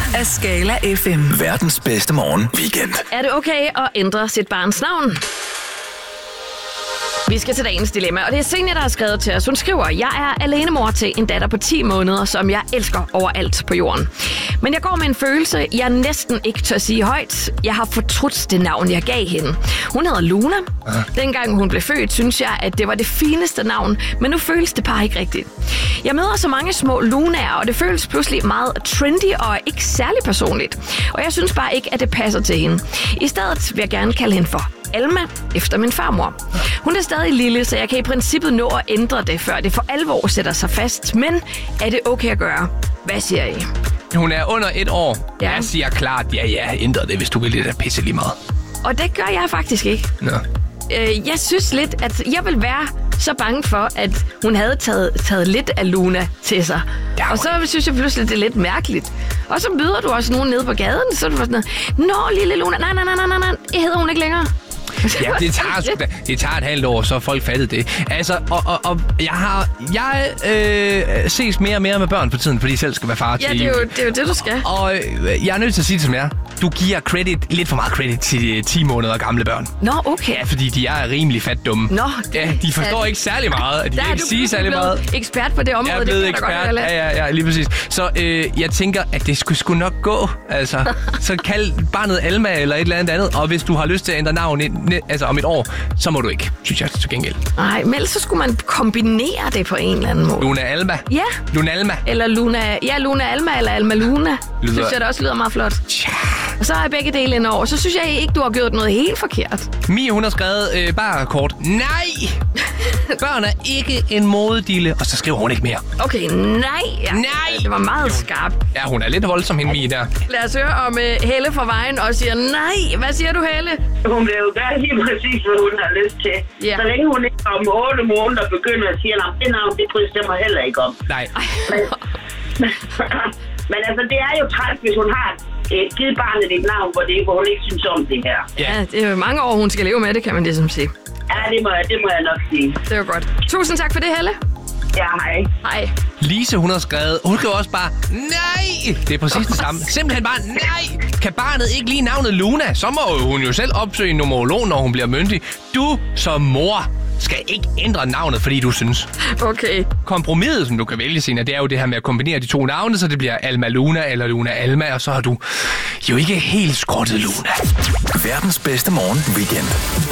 af Skala FM. Verdens bedste morgen weekend. Er det okay at ændre sit barns navn? Vi skal til dagens dilemma, og det er Senja, der har skrevet til os. Hun skriver, jeg er alenemor til en datter på 10 måneder, som jeg elsker overalt på jorden. Men jeg går med en følelse, jeg næsten ikke tør sige højt. Jeg har fortrudt det navn, jeg gav hende. Hun hedder Luna. Dengang hun blev født, synes jeg, at det var det fineste navn, men nu føles det bare ikke rigtigt. Jeg møder så mange små Lunaer, og det føles pludselig meget trendy og ikke særlig personligt. Og jeg synes bare ikke, at det passer til hende. I stedet vil jeg gerne kalde hende for Alma, efter min farmor. Hun er stadig lille, så jeg kan i princippet nå at ændre det, før det for alvor sætter sig fast. Men er det okay at gøre? Hvad siger I? Hun er under 1 år. Ja. Jeg siger klart, ja, ændre det, hvis du vil. Det der pisse lige meget. Og det gør jeg faktisk ikke. Nå. Jeg synes lidt, at jeg vil være så bange for, at hun havde taget lidt af Luna til sig. Ja, og så synes jeg pludselig, det er lidt mærkeligt. Og så møder du også nogen nede på gaden, så er du sådan noget, nå, lille Luna, nej, det hedder hun ikke længere. Ja, det tager et halvt år, så folk fattede det. Altså, og jeg ses mere og mere med børn for tiden, fordi de selv skal være far til. Ja, det er jo det, du skal. Og jeg er nødt til at sige det som jeg. Du giver lidt for meget credit til 10 måneder gamle børn. Nå, okay. Ja, fordi de er rimelig fat dumme. Nå, ja, de forstår ikke særlig meget, og de kan ikke sige særlig meget. Ekspert på det område, jeg er blevet det kan ekspert. godt. Ja, lige præcis. Så jeg tænker, at det skulle nok gå. Altså, så kald barnet Alma eller et eller andet. Og hvis du har lyst til at ændre navn om et år, så må du ikke, synes jeg, til gengæld. Nej, men ellers så skulle man kombinere det på en eller anden måde. Luna Alma? Ja. Luna Alma? Eller Luna Alma eller Alma Luna. Synes jeg, det også lyder meget flot. Tja. Og så har jeg begge dele indover. Så synes jeg ikke, du har gjort noget helt forkert. Mia, hun har skrevet bare kort. Nej! Børn er ikke en modedille. Og så skriver hun ikke mere. Okay, nej. Ja. Nej! Det var meget skarpt. Ja, hun er lidt voldsom, hende Mia der. Lad os høre om Helle fra Vejen og siger nej. Hvad siger du, Helle? Hun vil jo gøre helt præcis, hvad hun har lyst til. Ja. Så længe hun ikke om 8 måneder begynder at sige, at det navn, det bryder jeg mig heller ikke om. Nej. Men altså, det er jo træt, hvis hun har givet barnet et navn, hvor hun ikke synes om det her. Ja, det er jo mange år, hun skal leve med det, kan man ligesom sige. Ja, det må jeg nok sige. Det er jo godt. Tusind tak for det, Helle. Ja, hej. Hej. Lise, hun har skrevet, hun skriver også bare, nej! Det er præcis det samme. Simpelthen bare, nej! Kan barnet ikke lide navnet Luna, så må hun jo selv opsøge en numerolog, når hun bliver myndig. Du som mor skal ikke ændre navnet, fordi du synes. Okay. Kompromiset, som du kan vælge, Sina, det er jo det her med at kombinere de 2 navne, så det bliver Alma Luna eller Luna Alma, og så har du jo ikke helt skrottet Luna. Verdens bedste morgen weekend.